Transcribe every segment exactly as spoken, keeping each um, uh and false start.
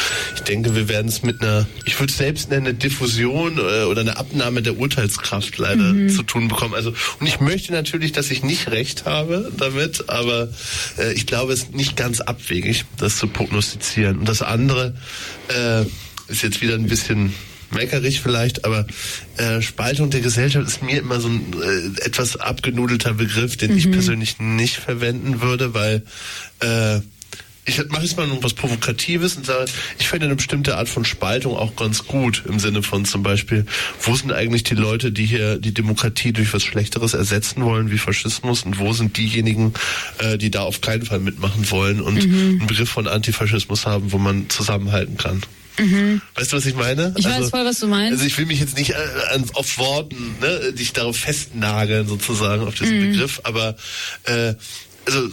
ich denke, wir werden es mit einer, ich würde es selbst nennen, eine Diffusion äh, oder eine Abnahme der Urteilskraft leider mhm. zu tun bekommen. Also, und ich möchte natürlich, dass ich nicht recht habe damit, aber äh, ich glaube, es ist nicht ganz abwegig, das zu prognostizieren. Und das andere äh, ist jetzt wieder ein bisschen meckerig vielleicht, aber äh, Spaltung der Gesellschaft ist mir immer so ein äh, etwas abgenudelter Begriff, den mhm. ich persönlich nicht verwenden würde, weil äh, ich mache jetzt mal noch was Provokatives und sage, ich finde eine bestimmte Art von Spaltung auch ganz gut, im Sinne von zum Beispiel, wo sind eigentlich die Leute, die hier die Demokratie durch was Schlechteres ersetzen wollen, wie Faschismus, und wo sind diejenigen, äh, die da auf keinen Fall mitmachen wollen und mhm. einen Begriff von Antifaschismus haben, wo man zusammenhalten kann. Mhm. Weißt du, was ich meine? Ich also, weiß voll, was du meinst. Also ich will mich jetzt nicht äh, an, auf Worten, ne, dich darauf festnageln sozusagen, auf diesen mhm. Begriff, aber äh, also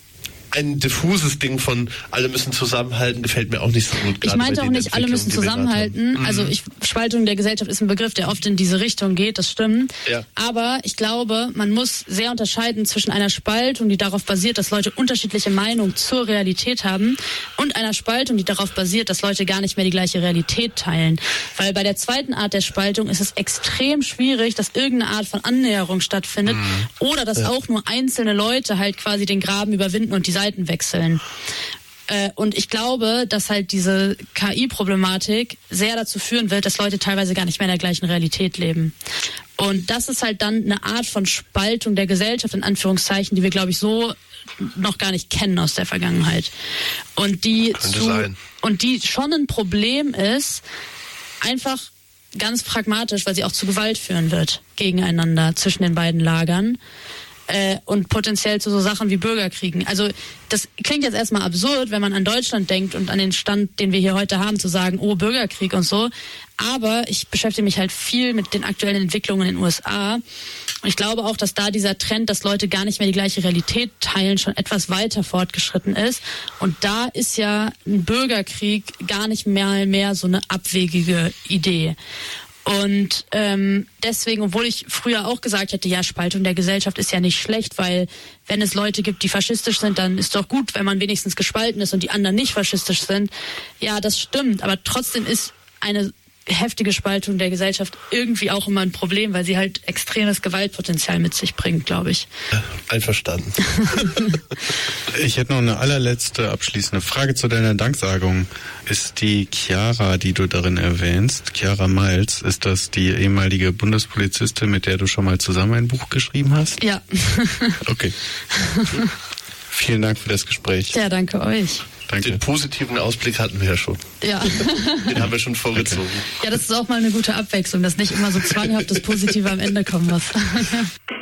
ein diffuses Ding von alle müssen zusammenhalten gefällt mir auch nicht so gut. Ich meinte auch nicht, alle müssen zusammenhalten. Mhm. Also ich, Spaltung der Gesellschaft ist ein Begriff, der oft in diese Richtung geht, das stimmt. Ja. Aber ich glaube, man muss sehr unterscheiden zwischen einer Spaltung, die darauf basiert, dass Leute unterschiedliche Meinungen zur Realität haben, und einer Spaltung, die darauf basiert, dass Leute gar nicht mehr die gleiche Realität teilen. Weil bei der zweiten Art der Spaltung ist es extrem schwierig, dass irgendeine Art von Annäherung stattfindet mhm. oder dass ja. auch nur einzelne Leute halt quasi den Graben überwinden und die Seiten wechseln. Äh, und ich glaube, dass halt diese K I-Problematik sehr dazu führen wird, dass Leute teilweise gar nicht mehr in der gleichen Realität leben. Und das ist halt dann eine Art von Spaltung der Gesellschaft, in Anführungszeichen, die wir, glaube ich, so noch gar nicht kennen aus der Vergangenheit. Und die, zu, und die schon ein Problem ist, einfach ganz pragmatisch, weil sie auch zu Gewalt führen wird, gegeneinander zwischen den beiden Lagern. Äh, und potenziell zu so Sachen wie Bürgerkriegen. Also das klingt jetzt erstmal absurd, wenn man an Deutschland denkt und an den Stand, den wir hier heute haben, zu sagen, oh, Bürgerkrieg und so. Aber ich beschäftige mich halt viel mit den aktuellen Entwicklungen in den U S A. Und ich glaube auch, dass da dieser Trend, dass Leute gar nicht mehr die gleiche Realität teilen, schon etwas weiter fortgeschritten ist. Und da ist ja ein Bürgerkrieg gar nicht mehr, mehr so eine abwegige Idee. Und ähm, deswegen, obwohl ich früher auch gesagt hätte, ja, Spaltung der Gesellschaft ist ja nicht schlecht, weil wenn es Leute gibt, die faschistisch sind, dann ist doch gut, wenn man wenigstens gespalten ist und die anderen nicht faschistisch sind. Ja, das stimmt, aber trotzdem ist eine heftige Spaltung der Gesellschaft irgendwie auch immer ein Problem, weil sie halt extremes Gewaltpotenzial mit sich bringt, glaube ich. Einverstanden. Ich hätte noch eine allerletzte abschließende Frage zu deiner Danksagung. Ist die Chiara, die du darin erwähnst, Chiara Miles, ist das die ehemalige Bundespolizistin, mit der du schon mal zusammen ein Buch geschrieben hast? Ja. Okay. Vielen Dank für das Gespräch. Ja, danke euch. Danke. Den positiven Ausblick hatten wir ja schon. Ja. Den haben wir schon vorgezogen. Ja, das ist auch mal eine gute Abwechslung, dass nicht immer so zwanghaft das Positive am Ende kommen muss.